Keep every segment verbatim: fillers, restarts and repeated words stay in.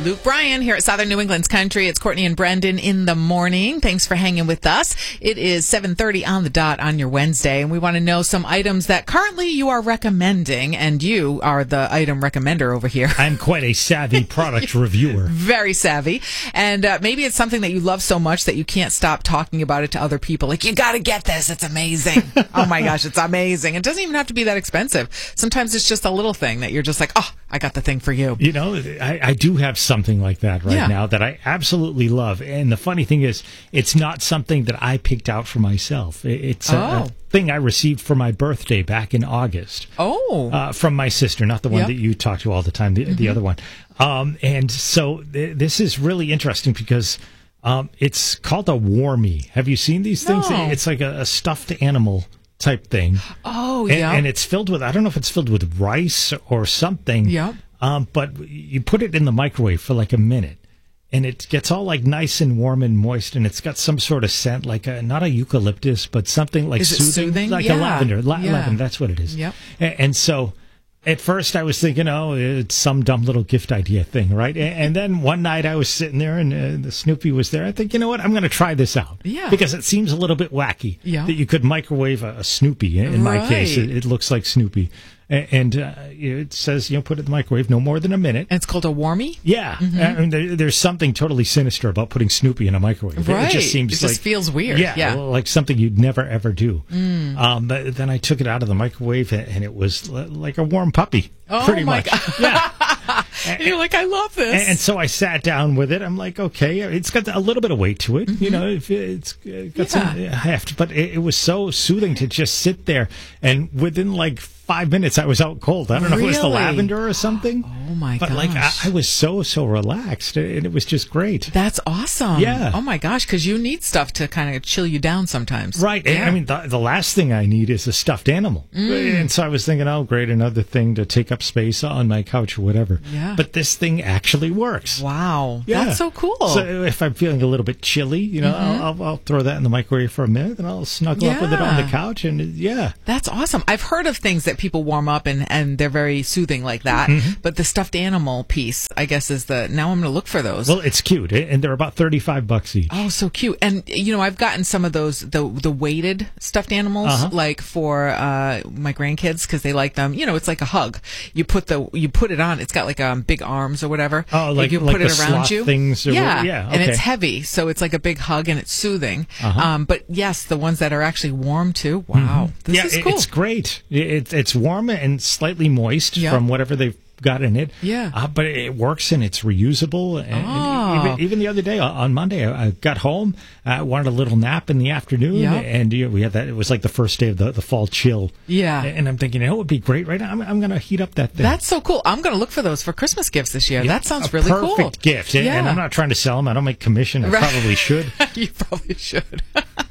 Luke Bryan here at Southern New England's Country. It's Courtney and Brendan in the morning. Thanks for hanging with us. It is seven thirty on the dot on your Wednesday, and we want to know some items that currently you are recommending, and you are the item recommender over here. I'm quite a savvy product reviewer. Very savvy. And uh, maybe it's something that you love so much that you can't stop talking about it to other people. Like, you got to get this. It's amazing. Oh, my gosh, it's amazing. It doesn't even have to be that expensive. Sometimes it's just a little thing that you're just like, oh, I got the thing for you. You know, I, I do have something like that right Yeah. now that I absolutely love. And the funny thing is, it's not something that I picked out for myself. It- It's a, Oh. a thing I received for my birthday back in August. Oh. Uh, from my sister, not the one Yep. that you talk to all the time, the, the other one. Um, and so th- this is really interesting because um, it's called a Warmie. Have you seen these things? No. It's like a, a stuffed animal type thing. oh, And, yeah. and it's filled with, I don't know if it's filled with rice or something. Yep. Um, but you put it in the microwave for like a minute. And it gets all like nice and warm and moist, and it's got some sort of scent, like a, not a eucalyptus, but something like Is it soothing, soothing? like Yeah. a lavender. La- Yeah. Lavender, that's what it is. Yep. And, and so, at first, I was thinking, oh, it's some dumb little gift idea thing, right? And, and then one night, I was sitting there, and uh, the Snoopy was there. I think, you know what? I'm going to try this out. Yeah. Because it seems a little bit wacky Yeah. that you could microwave a, a Snoopy. In, in my case, Right. it, it looks like Snoopy. A- And uh, it says, you know, put it in the microwave no more than a minute. And it's called a Warmie? Yeah, I mean, there, there's something totally sinister about putting Snoopy in a microwave. It- Right. It just seems It just like feels weird. Yeah, Yeah. like something you'd never ever do. Um, but then I took it out of the microwave, and, and it was l- like a warm puppy, Oh, pretty my much. God. Yeah. And you're like, I love this. And, and so I sat down with it. I'm like, okay, it's got a little bit of weight to it, you know. If it's got some heft, but it, it was so soothing to just sit there. And within like five minutes, I was out cold. I don't know if it was the Really? lavender or something. Oh, my But like, I, gosh. I was so so relaxed, and it was just great. That's awesome. Yeah. Oh, my gosh, because you need stuff to kind of chill you down sometimes. Right. And, Yeah. I mean, the, the last thing I need is a stuffed animal. Mm. And so I was thinking, oh, great, another thing to take up space on my couch or whatever. Yeah. But this thing actually works. Wow. Yeah. That's so cool. So if I'm feeling a little bit chilly, you know, I'll, I'll, I'll throw that in the microwave for a minute, and I'll snuggle up with it on Yeah. the couch, and it- yeah. That's awesome. I've heard of things that people warm up and, and they're very soothing like that. Mm-hmm. But the stuffed animal piece, I guess, is the. Now I'm going to look for those. Well, it's cute, and they're about thirty-five bucks each. Oh, so cute. And, you know, I've gotten some of those, the the weighted stuffed animals, Uh-huh. like for uh, my grandkids, because they like them. You know, it's like a hug. You put the you put it on. It's got like um, big arms or whatever. Oh, And like- you like put it the around sloth you. things or yeah, what- yeah, and it's okay. heavy, so it's like a big hug and it's soothing. Uh-huh. Um, but yes, the ones that are actually warm too. Wow, this yeah, is it- cool. it's great. It, it's warm and slightly moist Yeah. from whatever they've got in it. Yeah. Uh, but it works, and it's reusable. And, and Oh. even, even the other day, on on Monday, I I got home, I wanted a little nap in the afternoon, Yeah. and you know, we had that. It was like the first day of the, the fall chill. Yeah. And I'm thinking, you know, it would be great right now. I'm, I'm going to heat up that thing. That's so cool. I'm going to look for those for Christmas gifts this year. Yeah, That sounds a really cool. perfect gift. And, Yeah. and I'm not trying to sell them. I don't make commission. I Right. probably should. You probably should.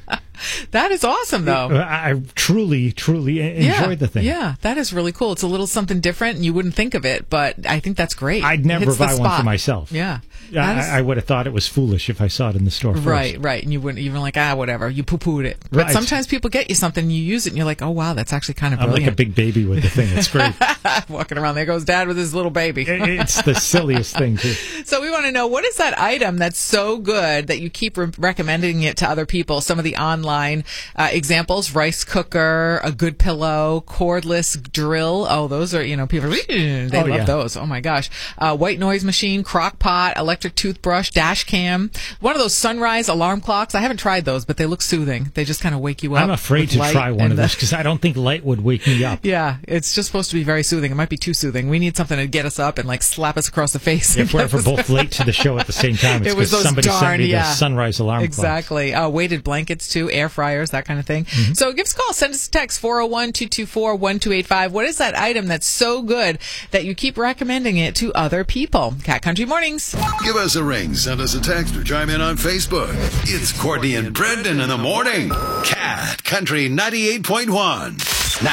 That is awesome, though. I, I truly, truly e- yeah, enjoyed the thing. Yeah, that is really cool. It's a little something different, and you wouldn't think of it, but I think that's great. I'd It never hits the buy one for spot. myself. Yeah. That is- I, I would have thought it was foolish if I saw it in the store first. Right, right. And you wouldn't even like, ah, whatever. You poo-pooed it. But Right. sometimes people get you something, you use it, and you're like, oh, wow, that's actually kind of I'm like brilliant. a big baby with the thing. It's great. Walking around, there goes Dad with his little baby. It- it's the silliest thing, too. So we want to know, what is that item that's so good that you keep re- recommending it to other people? Some of the online uh, examples: rice cooker, a good pillow, cordless drill. Oh, those are, you know, people, they Oh, love yeah. those. Oh my gosh. Uh, white noise machine, crock pot, electric toothbrush, dash cam. One of those sunrise alarm clocks. I haven't tried those, but they look soothing. They just kind of wake you up. I'm afraid with to light try one and of the- those because I don't think light would wake me up. Yeah, it's just supposed to be very soothing. It might be too soothing. We need something to get us up and like slap us across the face. If we're ever both late to the show at the same time, it's It was because those somebody darn, sent me yeah. the sunrise alarm clocks. Exactly. Uh, weighted blankets, too, air fryers, that kind of thing. Mm-hmm. So give us a call. Send us a text, four oh one, two two four, one two eight five. What is that item that's so good that you keep recommending it to other people? Cat Country Mornings. Give us a ring, send us a text, or chime in on Facebook. It's Courtney and Brendan in the morning. Cat Country ninety-eight point one. Now,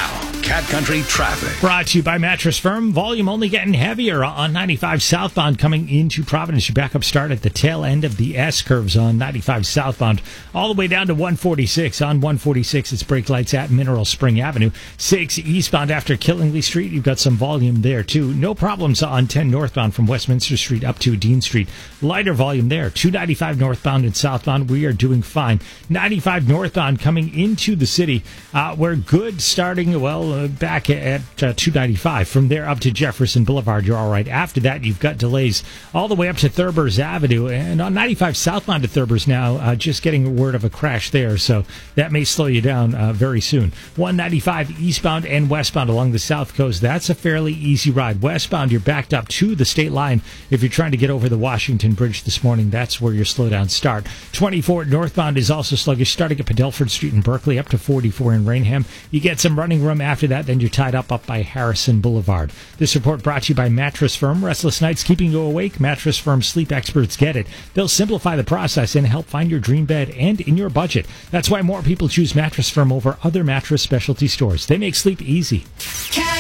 Cat Country traffic. Brought to you by Mattress Firm. Volume only getting heavier on ninety-five southbound coming into Providence. Your backup start at the tail end of the S-curves on ninety-five southbound. All the way down to one forty-six. On one forty-six, it's brake lights at Mineral Spring Avenue. six eastbound after Killingly Street. You've got some volume there, too. No problems on ten northbound from Westminster Street up to Dean Street. Lighter volume there. two ninety-five northbound and southbound. We are doing fine. ninety-five northbound coming into the city. Uh, we're good starting, well, uh, back at uh, two ninety-five. From there up to Jefferson Boulevard, you're all right. After that, you've got delays all the way up to Thurbers Avenue. And on ninety-five southbound to Thurbers now, uh, just getting word of a crash there. So that may slow you down uh, very soon. one ninety-five eastbound and westbound along the south coast. That's a fairly easy ride. Westbound, you're backed up to the state line. If you're trying to get over the Washington Bridge this morning, that's where your slowdowns start. twenty-four northbound is also sluggish, starting at Padelford Street in Berkeley up to forty-four in Rainham. You get some running room after that, then you're tied up up by Harrison Boulevard. This report brought to you by Mattress Firm. Restless nights keeping you awake? Mattress Firm sleep experts get it. They'll simplify the process and help find your dream bed and in your budget. That's why more people choose Mattress Firm over other mattress specialty stores. They make sleep easy.